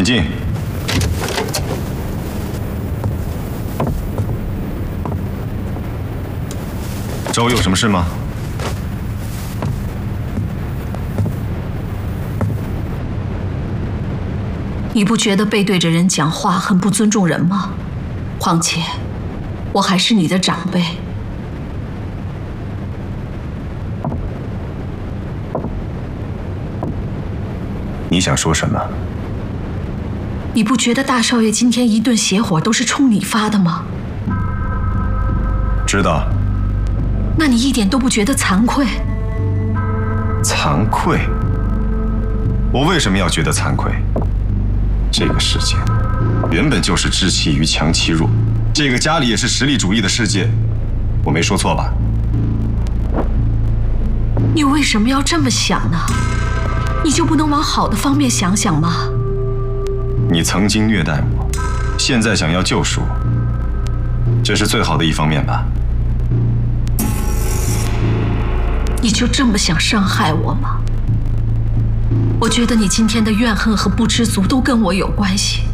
请进。周有什么事吗？ 你不觉得背对着人讲话很不尊重人吗？况且，我还是你的长辈。 你想说什么？ 你不觉得大少爷今天一顿邪火都是冲你发的吗？ 知道。 那你一点都不觉得惭愧？ 惭愧？我为什么要觉得惭愧？这个世界原本就是知其愚，强其弱。这个家里也是实力主义的世界，我没说错吧？ 你为什么要这么想呢？你就不能往好的方面想想吗？ 你曾经虐待我，现在想要救赎我，这是最好的一方面吧？ 你就这么想伤害我吗？我觉得你今天的怨恨和不知足都跟我有关系。